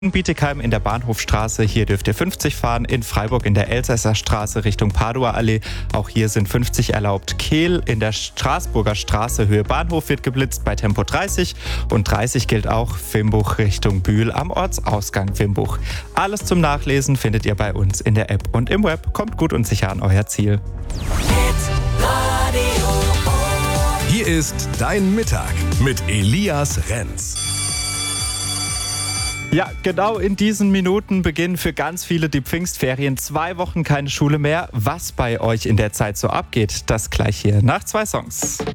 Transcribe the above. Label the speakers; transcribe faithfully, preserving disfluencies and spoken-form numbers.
Speaker 1: In Bietigheim in der Bahnhofstraße, hier dürft ihr fünfzig fahren. In Freiburg in der Elsässer Straße Richtung Paduer Allee, auch hier sind fünfzig erlaubt. Kehl in der Straßburger Straße Höhe Bahnhof wird geblitzt bei Tempo dreißig und dreißig gilt auch Wimbuch Richtung Bühl am Ortsausgang Wimbuch. Alles zum Nachlesen findet ihr bei uns in der App und im Web. Kommt gut und sicher an euer Ziel.
Speaker 2: Hier ist Dein Mittag mit Elias Renz.
Speaker 1: Ja, genau in diesen Minuten beginnen für ganz viele die Pfingstferien. Zwei Wochen keine Schule mehr. Was bei euch in der Zeit so abgeht, das gleich hier nach zwei Songs.